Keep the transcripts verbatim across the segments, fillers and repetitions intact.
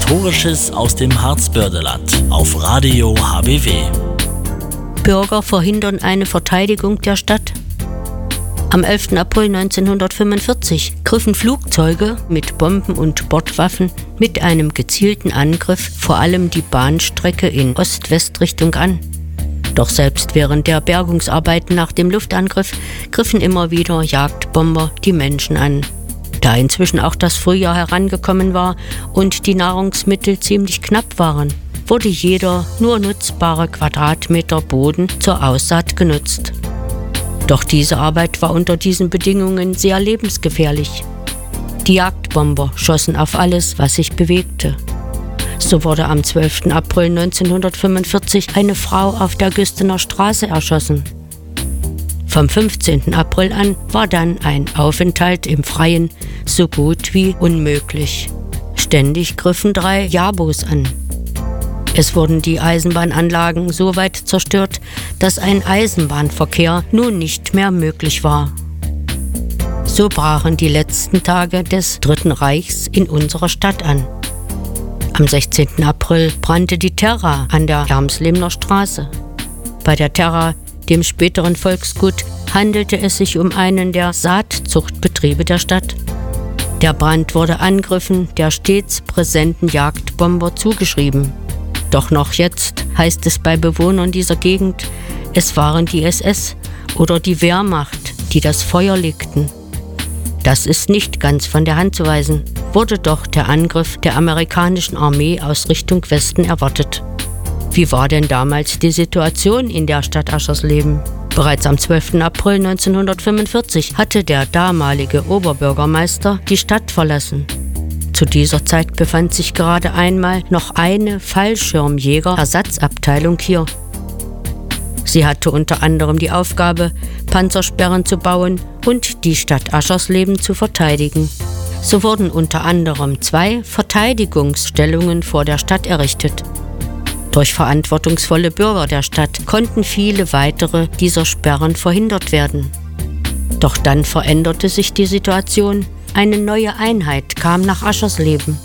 Historisches aus dem Harzbördeland auf Radio H B W. Bürger verhindern eine Verteidigung der Stadt. Am elften April neunzehnhundertfünfundvierzig griffen Flugzeuge mit Bomben und Bordwaffen mit einem gezielten Angriff vor allem die Bahnstrecke in Ost-West-Richtung an. Doch selbst während der Bergungsarbeiten nach dem Luftangriff griffen immer wieder Jagdbomber die Menschen an. Da inzwischen auch das Frühjahr herangekommen war und die Nahrungsmittel ziemlich knapp waren, wurde jeder nur nutzbare Quadratmeter Boden zur Aussaat genutzt. Doch diese Arbeit war unter diesen Bedingungen sehr lebensgefährlich. Die Jagdbomber schossen auf alles, was sich bewegte. So wurde am zwölften April neunzehnhundertfünfundvierzig eine Frau auf der Güstener Straße erschossen. Vom fünfzehnten April an war dann ein Aufenthalt im Freien so gut wie unmöglich. Ständig griffen drei Jabos an. Es wurden die Eisenbahnanlagen so weit zerstört, dass ein Eisenbahnverkehr nun nicht mehr möglich war. So brachen die letzten Tage des Dritten Reichs in unserer Stadt an. Am sechzehnten April brannte die Terra an der Hermslebener Straße. Bei der Terra, dem späteren Volksgut, handelte es sich um einen der Saatzuchtbetriebe der Stadt. Der Brand wurde Angriffen der stets präsenten Jagdbomber zugeschrieben. Doch noch jetzt heißt es bei Bewohnern dieser Gegend, es waren die S S oder die Wehrmacht, die das Feuer legten. Das ist nicht ganz von der Hand zu weisen, wurde doch der Angriff der amerikanischen Armee aus Richtung Westen erwartet. Wie war denn damals die Situation in der Stadt Aschersleben? Bereits am zwölften April neunzehnhundertfünfundvierzig hatte der damalige Oberbürgermeister die Stadt verlassen. Zu dieser Zeit befand sich gerade einmal noch eine Fallschirmjäger-Ersatzabteilung hier. Sie hatte unter anderem die Aufgabe, Panzersperren zu bauen und die Stadt Aschersleben zu verteidigen. So wurden unter anderem zwei Verteidigungsstellungen vor der Stadt errichtet. Durch verantwortungsvolle Bürger der Stadt konnten viele weitere dieser Sperren verhindert werden. Doch dann veränderte sich die Situation. Eine neue Einheit kam nach Aschersleben.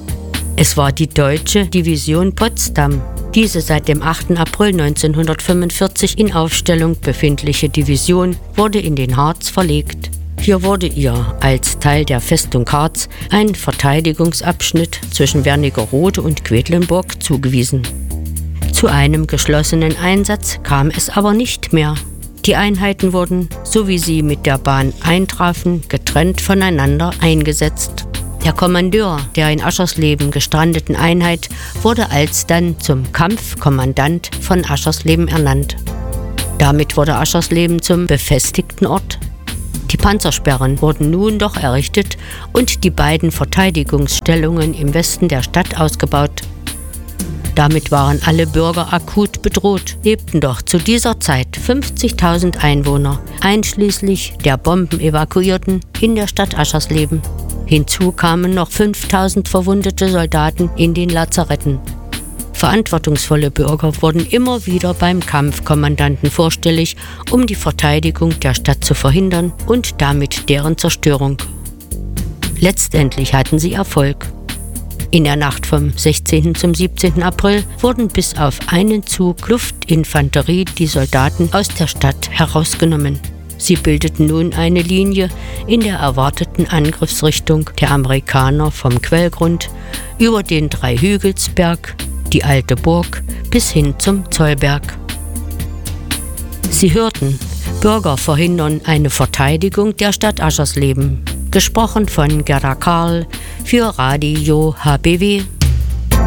Es war die Deutsche Division Potsdam. Diese seit dem achten April neunzehnhundertfünfundvierzig in Aufstellung befindliche Division wurde in den Harz verlegt. Hier wurde ihr als Teil der Festung Harz ein Verteidigungsabschnitt zwischen Wernigerode und Quedlinburg zugewiesen. Zu einem geschlossenen Einsatz kam es aber nicht mehr. Die Einheiten wurden, so wie sie mit der Bahn eintrafen, getrennt voneinander eingesetzt. Der Kommandeur der in Aschersleben gestrandeten Einheit wurde alsdann zum Kampfkommandant von Aschersleben ernannt. Damit wurde Aschersleben zum befestigten Ort. Die Panzersperren wurden nun doch errichtet und die beiden Verteidigungsstellungen im Westen der Stadt ausgebaut. Damit waren alle Bürger akut bedroht, lebten doch zu dieser Zeit fünfzigtausend Einwohner, einschließlich der Bombenevakuierten, in der Stadt Aschersleben. Hinzu kamen noch fünftausend verwundete Soldaten in den Lazaretten. Verantwortungsvolle Bürger wurden immer wieder beim Kampfkommandanten vorstellig, um die Verteidigung der Stadt zu verhindern und damit deren Zerstörung. Letztendlich hatten sie Erfolg. In der Nacht vom sechzehnten zum siebzehnten April wurden bis auf einen Zug Luftinfanterie die Soldaten aus der Stadt herausgenommen. Sie bildeten nun eine Linie in der erwarteten Angriffsrichtung der Amerikaner vom Quellgrund über den Dreihügelsberg, die Alte Burg bis hin zum Zollberg. Sie hörten, Bürger verhindern eine Verteidigung der Stadt Aschersleben. Gesprochen von Gerda Karl für Radio H B W.